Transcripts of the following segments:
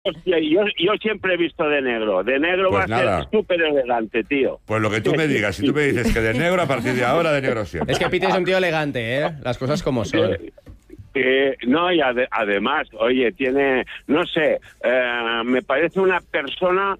Hostia, yo siempre he visto de negro. De negro Pues va a ser súper elegante, tío. Pues lo que tú me digas. Si tú me dices que de negro, a partir de ahora, de negro siempre. Es que Piti es un tío elegante, ¿eh? Las cosas como son. No, y además, oye, tiene, no sé, me parece una persona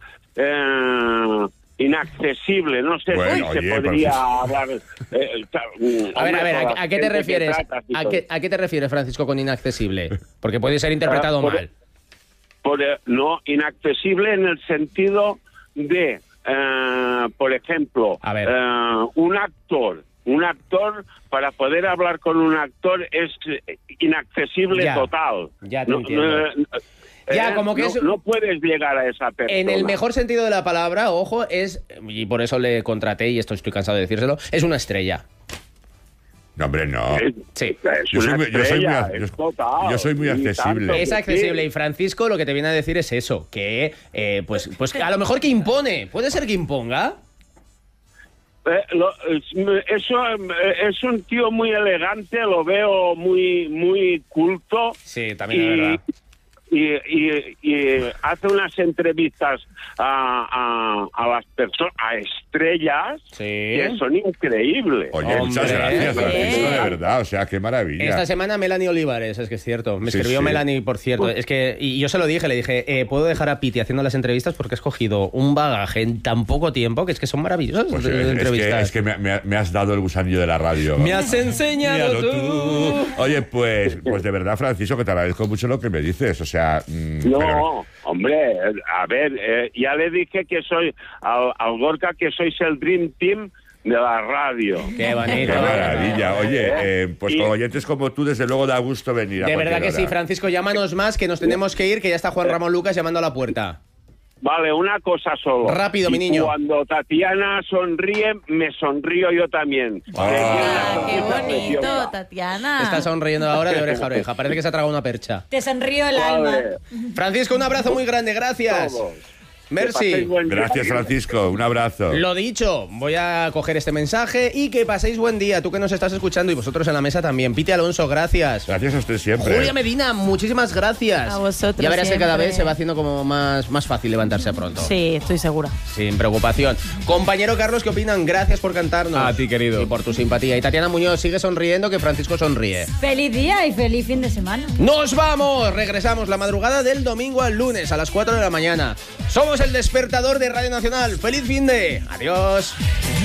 inaccesible, no sé si se podría hablar. A ver, ¿a qué te refieres? ¿A qué te refieres, Francisco, con inaccesible? Porque puede ser interpretado mal. No, inaccesible en el sentido de, por ejemplo, un actor, para poder hablar con un actor es inaccesible total. Ya te entiendo. Como que no puedes llegar a esa persona. En el mejor sentido de la palabra, ojo, y por eso le contraté, y esto estoy cansado de decírselo, es una estrella. No, hombre, no. Sí. Yo soy muy accesible. Es accesible, y Francisco lo que te viene a decir es eso, que pues a lo mejor que impone. ¿Puede ser que imponga? Es un tío muy elegante, lo veo muy culto. Sí, también es verdad. Y hace unas entrevistas a las personas, a estrellas, que son increíbles. Oye, muchas gracias, Francisco, de verdad, o sea, qué maravilla. Esta semana Melanie Olivares, es que es cierto. Me escribió Melanie, por cierto. Es que, y yo se lo dije, le dije, puedo dejar a Piti haciendo las entrevistas porque he escogido un bagaje en tan poco tiempo que es que son maravillosas pues entrevistas. Es que me has dado el gusanillo de la radio. Me has enseñado tú. Oye, pues de verdad, Francisco, que te agradezco mucho lo que me dices, o sea... hombre, a ver, ya le dije que soy al Gorka que sois el Dream Team de la radio. Qué bonito. Qué maravilla. Oye, pues con oyentes como tú, desde luego da gusto venir. De verdad que sí, Francisco, llámanos más, que nos tenemos que ir, que ya está Juan Ramón Lucas llamando a la puerta. Vale, una cosa solo. Rápido, mi niño. Cuando Tatiana sonríe, me sonrío yo también. ¡Qué bonito, Tatiana! Está sonriendo ahora de oreja a oreja. Parece que se ha tragado una percha. Te sonrío el alma. Francisco, un abrazo muy grande. Gracias. Merci. Gracias, Francisco. Un abrazo. Lo dicho, voy a coger este mensaje y que paséis buen día. Tú que nos estás escuchando y vosotros en la mesa también. Piti Alonso, gracias. Gracias a usted siempre. Julia Medina, muchísimas gracias. A vosotros. Ya verás siempre. que cada vez se va haciendo como más fácil levantarse pronto. Sí, estoy segura. Sin preocupación. Compañero Carlos, ¿qué opinan? Gracias por cantarnos. A ti, querido. Y por tu simpatía. Y Tatiana Muñoz, sigue sonriendo, que Francisco sonríe. Feliz día y feliz fin de semana. ¡Nos vamos! Regresamos la madrugada del domingo al lunes a las 4 de la mañana. Somos el despertador de Radio Nacional. ¡Feliz fin de! ¡Adiós!